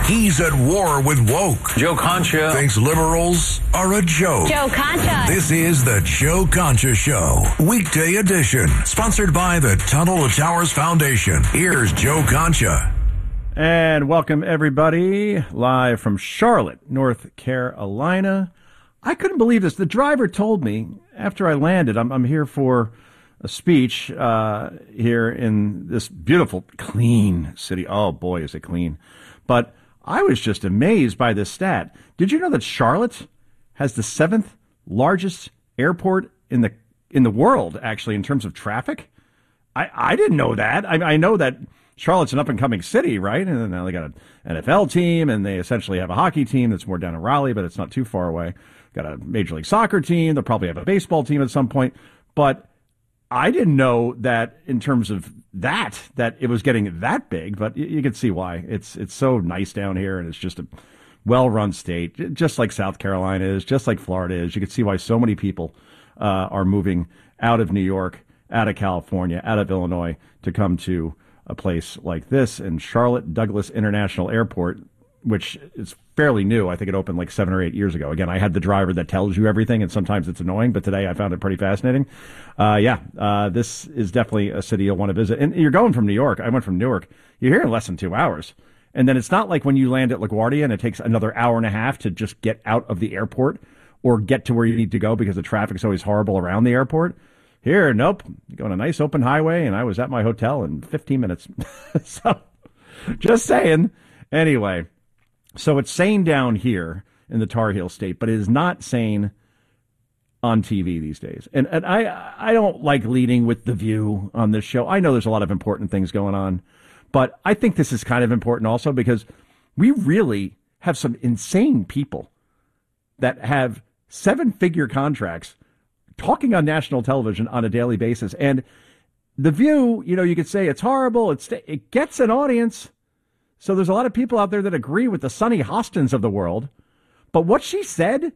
He's at war with woke. Joe Concha thinks liberals are a joke. Joe Concha. This is the Joe Concha Show, weekday edition, sponsored by the Tunnel to Towers Foundation. Here's Joe Concha. And welcome, everybody, live from Charlotte, North Carolina. I couldn't believe this. The driver told me after I landed, I'm here for a speech here in this beautiful, clean city. Oh, boy, is it clean. But I was just amazed by this stat. Did you know that Charlotte has the 7th largest airport in the world, actually, in terms of traffic? I didn't know that. I know that Charlotte's an up-and-coming city, right? And now they got an NFL team, and they essentially have a hockey team that's more down in Raleigh, but it's not too far away. Got a Major League Soccer team. They'll probably have a baseball team at some point. But I didn't know that in terms of that it was getting that big, but you can see why. It's so nice down here, and it's just a well-run state, just like South Carolina is, just like Florida is. You can see why so many people are moving out of New York, out of California, out of Illinois to come to a place like this. And Charlotte Douglas International Airport, which is fairly new. I think it opened like 7 or 8 years ago. Again, I had the driver that tells you everything, and sometimes it's annoying, but today I found it pretty fascinating. This is definitely a city you'll want to visit. And you're going from New York. I went from Newark. You're here in less than 2 hours. And then it's not like when you land at LaGuardia and it takes another hour and a half to just get out of the airport or get to where you need to go because the traffic's always horrible around the airport. Here, nope. You go on a nice open highway, and I was at my hotel in 15 minutes. So, just saying. Anyway, so it's sane down here in the Tar Heel State, but it is not sane on TV these days. And I don't like leading with The View on this show. I know there's a lot of important things going on, but I think this is kind of important also because we really have some insane people that have 7-figure contracts talking on national television on a daily basis. And The View, you could say it's horrible. It gets an audience. So there's a lot of people out there that agree with the Sunny Hostins of the world. But what she said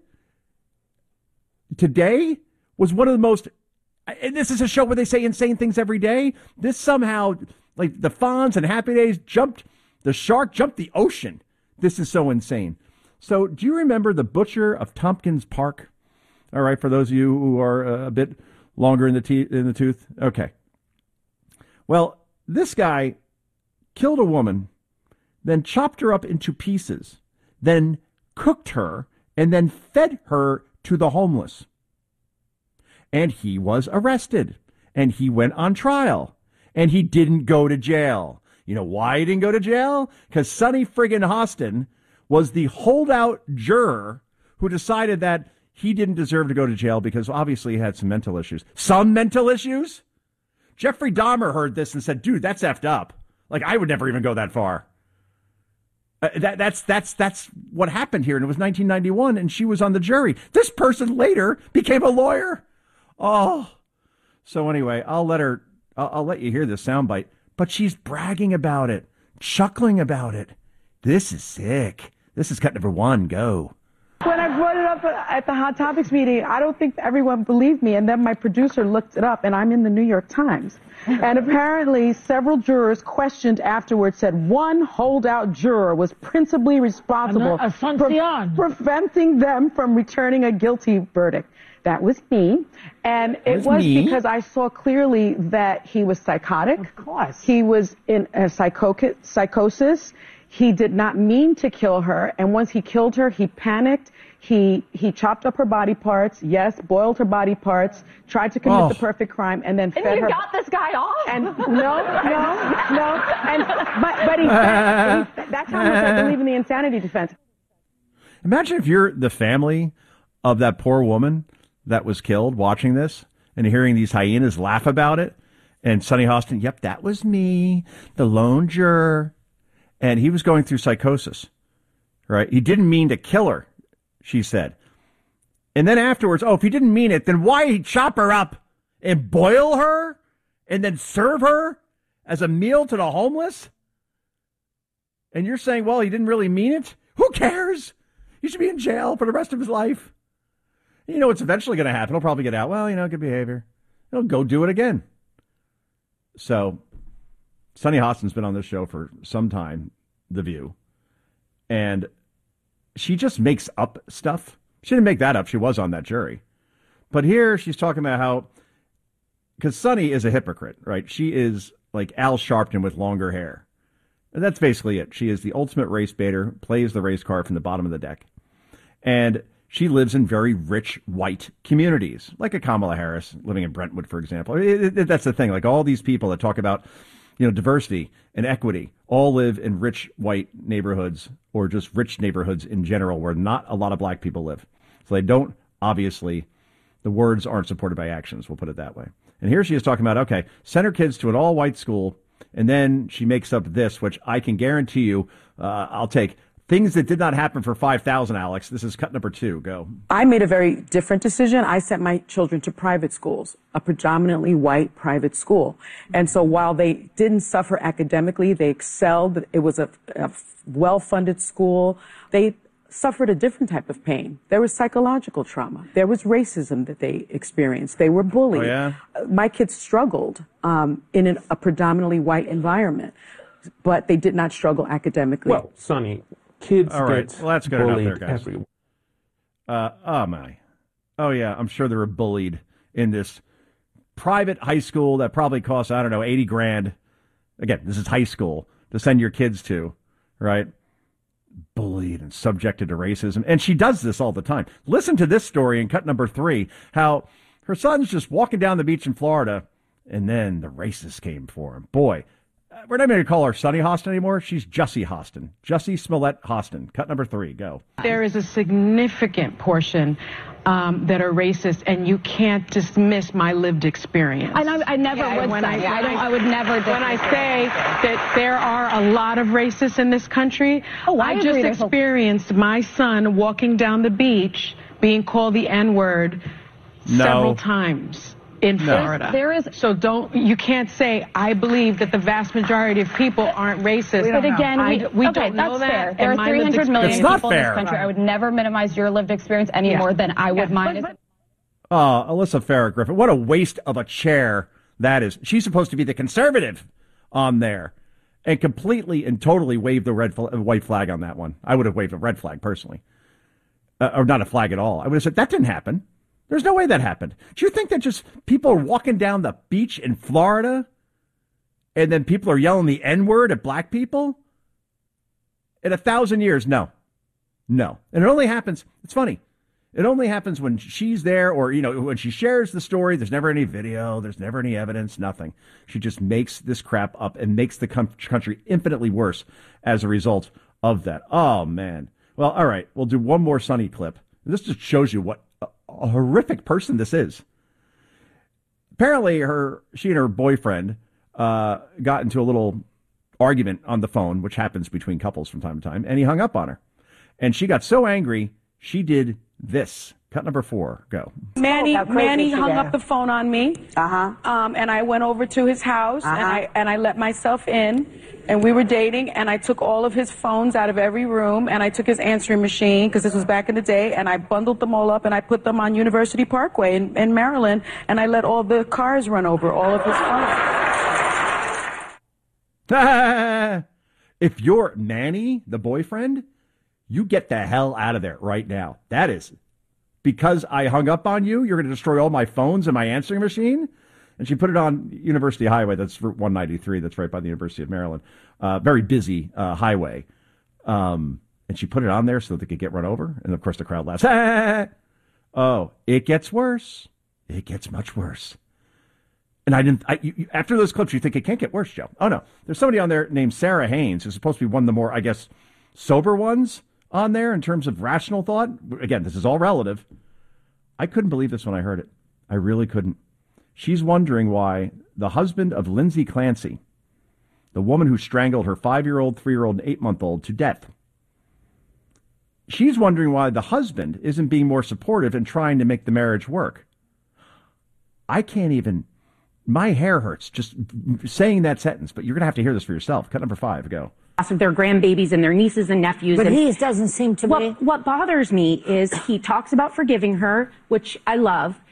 today was one of the most, and this is a show where they say insane things every day. This somehow, like the Fonz and Happy Days the shark jumped the ocean. This is so insane. So do you remember the butcher of Tompkins Park? All right, for those of you who are a bit longer in the tooth. Okay. Well, this guy killed a woman, then chopped her up into pieces, then cooked her, and then fed her to the homeless. And he was arrested, and he went on trial, and he didn't go to jail. You know why he didn't go to jail? Because Sonny friggin' Hostin was the holdout juror who decided that he didn't deserve to go to jail because obviously he had some mental issues. Some mental issues? Jeffrey Dahmer heard this and said, dude, that's effed up. Like, I would never even go that far. That's what happened here. And it was 1991, and she was on the jury. This person later became a lawyer. Oh. So anyway, I'll let you hear this soundbite. But she's bragging about it, chuckling about it. This is sick. This is cut number 1. Go. When I brought it up at the Hot Topics meeting, I don't think everyone believed me. And then my producer looked it up, and I'm in the New York Times. And apparently several jurors questioned afterwards said one holdout juror was principally responsible for preventing them from returning a guilty verdict. That was me. And it was because I saw clearly that he was psychotic. Of course. He was in a psychosis. He did not mean to kill her, and once he killed her, he panicked. He chopped up her body parts, boiled her body parts, tried to commit the perfect crime, and then fed her. And you got this guy off? And no. But he said, that's how much I believe in the insanity defense. Imagine if you're the family of that poor woman that was killed watching this and hearing these hyenas laugh about it, and Sonny Hostin, yep, that was me, the lone juror. And he was going through psychosis, right? He didn't mean to kill her, she said. And then afterwards, if he didn't mean it, then why he chop her up and boil her and then serve her as a meal to the homeless? And you're saying, well, he didn't really mean it? Who cares? He should be in jail for the rest of his life. You know what's eventually going to happen? He'll probably get out. Well, good behavior. He'll go do it again. So Sonny Hostin's been on this show for some time, The View. And she just makes up stuff. She didn't make that up. She was on that jury. But here she's talking about how, because Sonny is a hypocrite, right? She is like Al Sharpton with longer hair. And that's basically it. She is the ultimate race baiter, plays the race car from the bottom of the deck. And she lives in very rich white communities, like a Kamala Harris living in Brentwood, for example. That's the thing. Like all these people that talk about, diversity and equity all live in rich white neighborhoods or just rich neighborhoods in general where not a lot of black people live. So they don't, obviously, the words aren't supported by actions. We'll put it that way. And here she is talking about, okay, send her kids to an all-white school, and then she makes up this, which I can guarantee you I'll take. Things that did not happen for 5,000, Alex. This is cut number 2. Go. I made a very different decision. I sent my children to private schools, a predominantly white private school. And so while they didn't suffer academically, they excelled. It was a well-funded school. They suffered a different type of pain. There was psychological trauma. There was racism that they experienced. They were bullied. Oh, yeah? My kids struggled in a predominantly white environment, but they did not struggle academically. Well, Sonny, kids all right. get Well, that's good enough bullied there, guys. everywhere. Oh, my. Oh, yeah. I'm sure they were bullied in this private high school that probably costs, I don't know, 80 grand. Again, this is high school to send your kids to, right? Bullied and subjected to racism. And she does this all the time. Listen to this story in cut number 3, how her son's just walking down the beach in Florida, and then the racists came for him. Boy, we're not going to call her Sonny Hostin anymore. She's Jussie Hostin. Jussie Smollett Hostin. Cut number 3. Go. There is a significant portion that are racist, and you can't dismiss my lived experience. I never would, Sonny. I would never dismiss when I say that there are a lot of racists in this country, I just experienced my son walking down the beach being called the N-word several times in Florida. You can't say, I believe that the vast majority of people aren't racist. But again, we don't know that's fair. that. There are 300 million people in this country. Right. I would never minimize your lived experience any more than I would mine. Alyssa Farrah Griffin, what a waste of a chair that is. She's supposed to be the conservative on there and completely and totally waved the white flag on that one. I would have waved a red flag personally, or not a flag at all. I would have said, that didn't happen. There's no way that happened. Do you think that just people are walking down the beach in Florida and then people are yelling the N-word at black people? In 1,000 years, no. And it only happens, it's funny, it only happens when she's there or, when she shares the story. There's never any video. There's never any evidence, nothing. She just makes this crap up and makes the country infinitely worse as a result of that. Oh, man. Well, all right, we'll do one more Sonny clip. This just shows you what a horrific person this is. Apparently, she and her boyfriend got into a little argument on the phone, which happens between couples from time to time, and he hung up on her. And she got so angry, she did this. Cut number 4. Go. Manny hung up the phone on me. And I went over to his house and I let myself in, and we were dating, and I took all of his phones out of every room, and I took his answering machine, because this was back in the day, and I bundled them all up and I put them on University Parkway in Maryland, and I let all the cars run over all of his phones. If you're Manny, the boyfriend, you get the hell out of there right now. That is, because I hung up on you, you're going to destroy all my phones and my answering machine? And she put it on University Highway. That's Route 193. That's right by the University of Maryland. Very busy highway. And she put it on there so they could get run over. And, of course, the crowd laughs. Oh, it gets worse. It gets much worse. And after those clips, you think it can't get worse, Joe. Oh, no. There's somebody on there named Sarah Haynes, who's supposed to be one of the more, I guess, sober ones on there in terms of rational thought. Again, this is all relative. I couldn't believe this when I heard it. I really couldn't. She's wondering why the husband of Lindsay Clancy, the woman who strangled her 5-year-old, 3-year-old, and 8-month-old to death, she's wondering why the husband isn't being more supportive and trying to make the marriage work. I can't even, my hair hurts just saying that sentence, but you're going to have to hear this for yourself. Cut number 5, go. Of their grandbabies and their nieces and nephews. But he doesn't seem to be. What bothers me is he talks about forgiving her, which I love,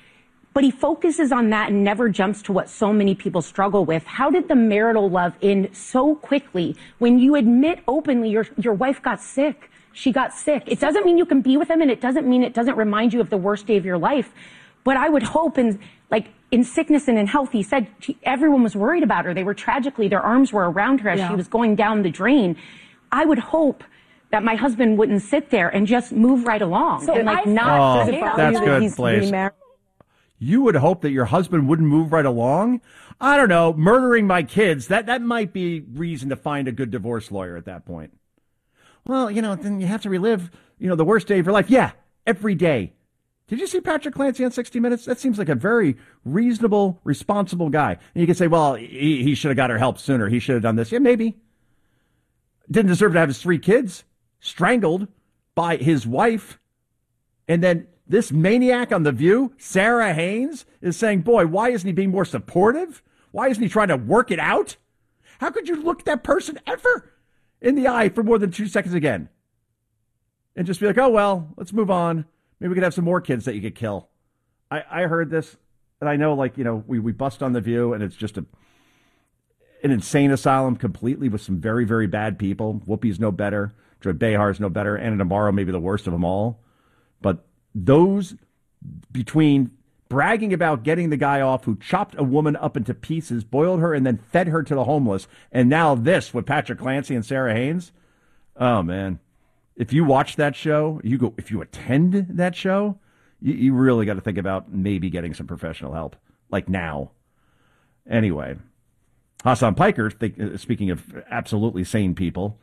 But he focuses on that and never jumps to what so many people struggle with. How did the marital love end so quickly when you admit openly your wife got sick? She got sick. It doesn't mean you can be with him, and it doesn't mean it doesn't remind you of the worst day of your life. But I would hope in sickness and in health, he said everyone was worried about her. They were their arms were around her as she was going down the drain. I would hope that my husband wouldn't sit there and just move right along and not. That's good, Blaze. You would hope that your husband wouldn't move right along? I don't know. Murdering my kids, that might be reason to find a good divorce lawyer at that point. Well, then you have to relive, the worst day of your life. Yeah, every day. Did you see Patrick Clancy on 60 Minutes? That seems like a very reasonable, responsible guy. And you can say, well, he should have got her help sooner. He should have done this. Yeah, maybe. Didn't deserve to have his 3 kids strangled by his wife. And then this maniac on The View, Sarah Haynes, is saying, boy, why isn't he being more supportive? Why isn't he trying to work it out? How could you look that person ever in the eye for more than 2 seconds again? And just be like, oh, well, let's move on. Maybe we could have some more kids that you could kill. I heard this, and I know, we bust on The View, and it's just an insane asylum completely with some very, very bad people. Whoopi's no better. Joy Behar's no better. Anna Navarro may be the worst of them all. But those between bragging about getting the guy off who chopped a woman up into pieces, boiled her, and then fed her to the homeless, and now this with Patrick Clancy and Sarah Haynes. Oh, man. If you watch that show, if you attend that show, you really got to think about maybe getting some professional help, like now. Anyway, Hassan Piker, speaking of absolutely sane people,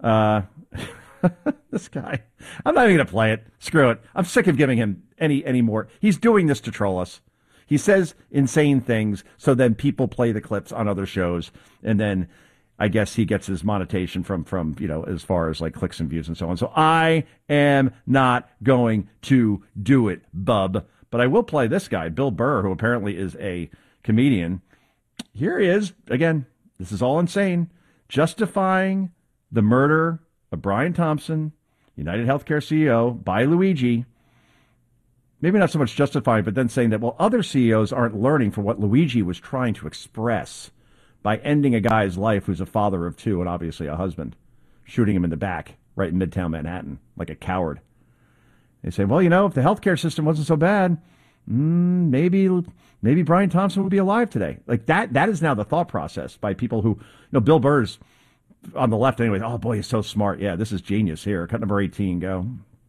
this guy, I'm not even going to play it. Screw it. I'm sick of giving him any more. He's doing this to troll us. He says insane things, so then people play the clips on other shows, and then I guess he gets his monetization from as far as clicks and views and so on. So I am not going to do it, bub. But I will play this guy, Bill Burr, who apparently is a comedian. Here he is. Again, this is all insane. Justifying the murder of Brian Thompson, United Healthcare CEO, by Luigi. Maybe not so much justifying, but then saying that, well, other CEOs aren't learning from what Luigi was trying to express by ending a guy's life who's a father of 2 and obviously a husband, shooting him in the back right in Midtown Manhattan like a coward. They say, well, if the healthcare system wasn't so bad, maybe Brian Thompson would be alive today. That is now the thought process by people who, Bill Burr's on the left anyway. Oh, boy, he's so smart. Yeah, this is genius here. Cut number 18, go.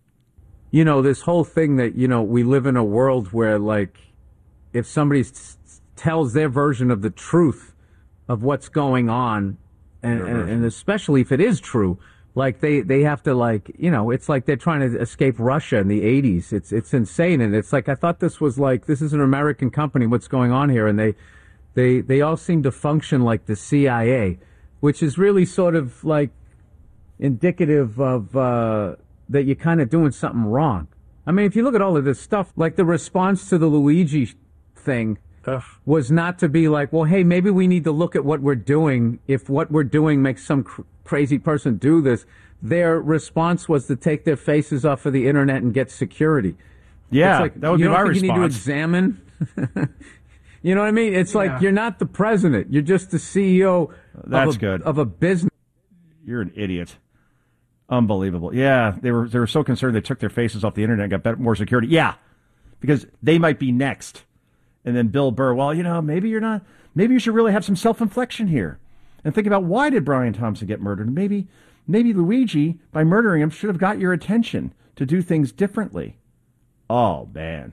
This whole thing that, we live in a world where, if somebody tells their version of the truth of what's going on, and especially if it is true, they have to it's like they're trying to escape Russia in the 80s. It's insane, and it's I thought this was this is an American company. What's going on here? And they all seem to function like the CIA, which is really sort of indicative of that you're kind of doing something wrong. I mean, if you look at all of this stuff, the response to the Luigi thing was not to be well, hey, maybe we need to look at what we're doing. If what we're doing makes some crazy person do this, their response was to take their faces off of the internet and get security. Yeah, that would be my response. You need to examine. You know what I mean? It's you're not the president. You're just the CEO of a business. You're an idiot. Unbelievable. Yeah, they were so concerned they took their faces off the internet and got more security. Yeah, because they might be next. And then Bill Burr, well, maybe you're not. Maybe you should really have some self-inflection here and think about why did Brian Thompson get murdered? Maybe Luigi, by murdering him, should have got your attention to do things differently. Oh, man.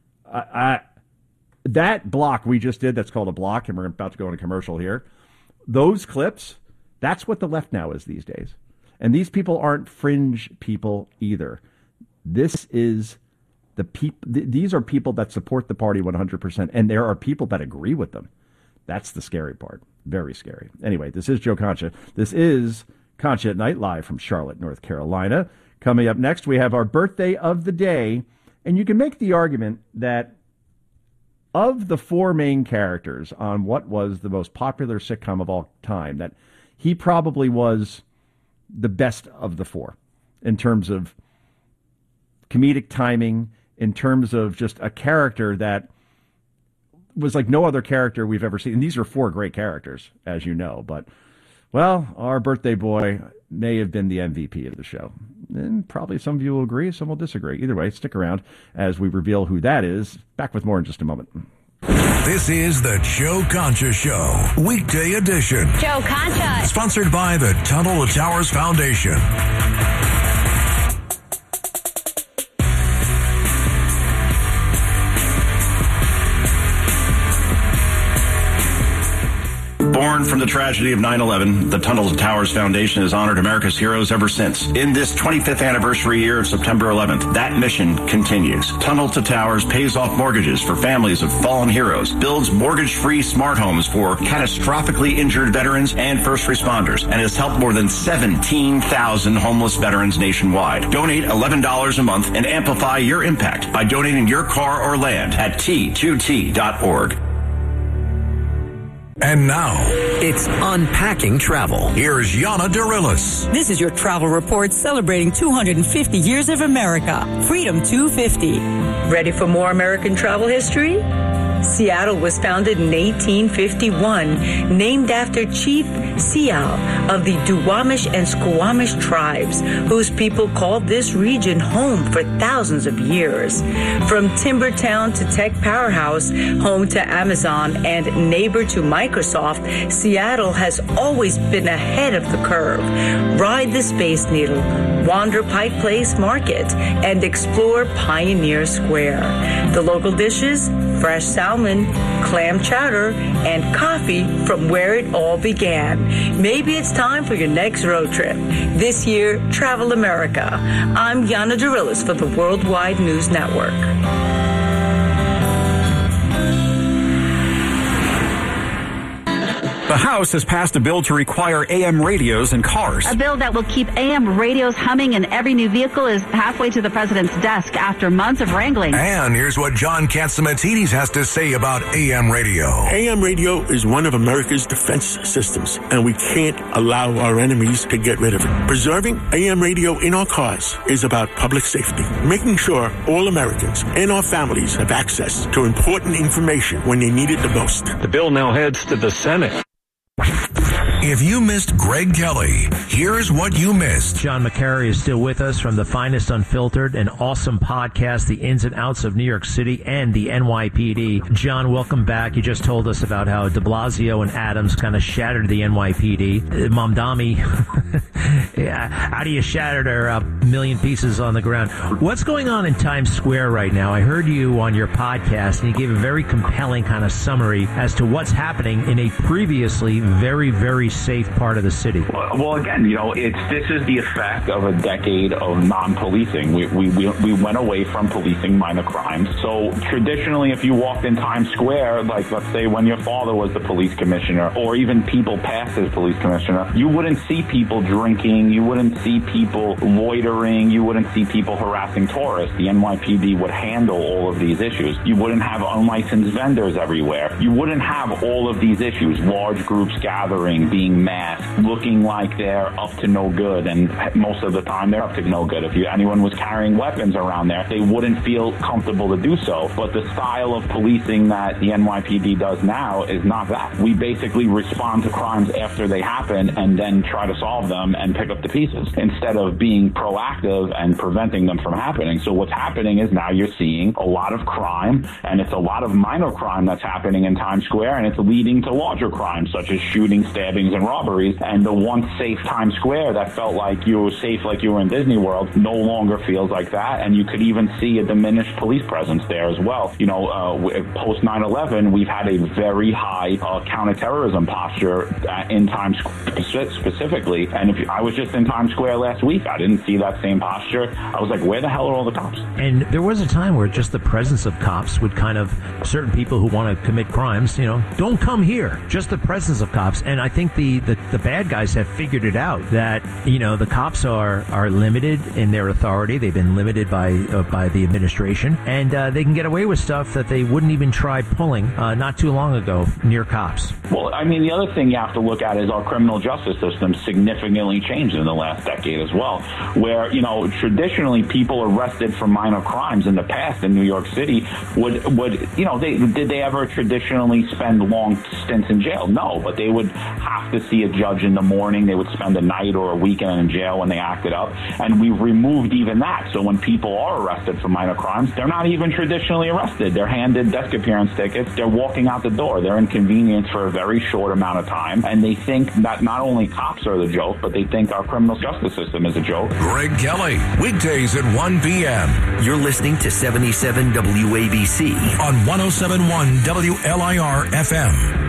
That block we just did, that's called a block, and we're about to go on a commercial here. Those clips, that's what the left now is these days. And these people aren't fringe people either. This is these are people that support the party 100%, and there are people that agree with them. That's the scary part. Very scary. Anyway, this is Joe Concha. This is Concha at Night, live from Charlotte, North Carolina. Coming up next, we have our birthday of the day, and you can make the argument that of the 4 main characters on what was the most popular sitcom of all time, that he probably was the best of the 4 in terms of comedic timing, in terms of just a character that was like no other character we've ever seen. And these are 4 great characters, as you know. But, well, our birthday boy may have been the MVP of the show. And probably some of you will agree, some will disagree. Either way, stick around as we reveal who that is. Back with more in just a moment. This is the Joe Concha Show, weekday edition. Joe Concha. Sponsored by the Tunnel to Towers Foundation. Born from the tragedy of 9/11, the Tunnel to Towers Foundation has honored America's heroes ever since. In this 25th anniversary year of September 11th, that mission continues. Tunnel to Towers pays off mortgages for families of fallen heroes, builds mortgage-free smart homes for catastrophically injured veterans and first responders, and has helped more than 17,000 homeless veterans nationwide. Donate $11 a month and amplify your impact by donating your car or land at T2T.org. And now, it's Unpacking Travel. Here's Yana Dirilis. This is your travel report celebrating 250 years of America. Freedom 250. Ready for more American travel history? Seattle was founded in 1851, named after Chief Sial of the Duwamish and Squamish tribes, whose people called this region home for thousands of years. From timber town to tech powerhouse, home to Amazon, and neighbor to Microsoft, Seattle has always been ahead of the curve. Ride the Space Needle, wander Pike Place Market, and explore Pioneer Square. The local dishes? Fresh salmon, clam chowder, and coffee from where it all began. Maybe it's time for your next road trip. This year, Travel America. I'm Yana Dirilis for the Worldwide News Network. The House has passed a bill to require AM radios in cars. A bill that will keep AM radios humming in every new vehicle is halfway to the president's desk after months of wrangling. And here's what John Catsimatidis has to say about AM radio. AM radio is one of America's defense systems, and we can't allow our enemies to get rid of it. Preserving AM radio in our cars is about public safety, making sure all Americans and our families have access to important information when they need it the most. The bill now heads to the Senate. If you missed Greg Kelly, here's what you missed. John McCary is still with us from the Finest Unfiltered, an awesome podcast, the ins and outs of New York City and the NYPD. John, welcome back. You just told us about how de Blasio and Adams kind of shattered the NYPD. Mamdani, how do you shatter her a million pieces on the ground? What's going on in Times Square right now? I heard you on your podcast, and you gave a very compelling kind of summary as to what's happening in a previously very, very safe part of the city. Well, again, this is the effect of a decade of non-policing. We went away from policing minor crimes. So traditionally, if you walked in Times Square, like let's say when your father was the police commissioner, or even people past as police commissioner, you wouldn't see people drinking, you wouldn't see people loitering, you wouldn't see people harassing tourists. The NYPD would handle all of these issues. You wouldn't have unlicensed vendors everywhere. You wouldn't have all of these issues, large groups gathering, being masked, looking like they're up to no good, and most of the time they're up to no good. If anyone was carrying weapons around there, they wouldn't feel comfortable to do so. But the style of policing that the NYPD does now is not that. We basically respond to crimes after they happen and then try to solve them and pick up the pieces instead of being proactive and preventing them from happening. So what's happening is now you're seeing a lot of crime, and it's a lot of minor crime that's happening in Times Square, and it's leading to larger crimes such as shootings, stabbings, and robberies. And the once safe Times Square that felt like you were safe, like you were in Disney World, no longer feels like that. And you could even see a diminished police presence there as well. Post 9/11, we've had a very high counterterrorism posture in Times Square specifically. And I was just in Times Square last week, I didn't see that same posture. I was like, where the hell are all the cops? And there was a time where just the presence of cops would kind of, certain people who want to commit crimes, don't come here. Just the presence of cops. And I think the bad guys have figured it out, that, you know, the cops are limited in their authority. They've been limited by the administration, and they can get away with stuff that they wouldn't even try pulling not too long ago near cops. Well, I mean, the other thing you have to look at is our criminal justice system significantly changed in the last decade as well, where, you know, traditionally people arrested for minor crimes in the past in New York City would you know, did they ever traditionally spend long stints in jail? No, but they would have to see a judge in the morning. They would spend a night or a weekend in jail when they acted up, and we've removed even that. So when people are arrested for minor crimes, they're not even traditionally arrested. They're handed desk appearance tickets. They're walking out the door. They're inconvenienced for a very short amount of time, and they think that not only cops are the joke, but they think our criminal justice system is a joke. Greg Kelly, weekdays at 1 p.m. You're listening to 77 WABC on 107.1 WLIR FM.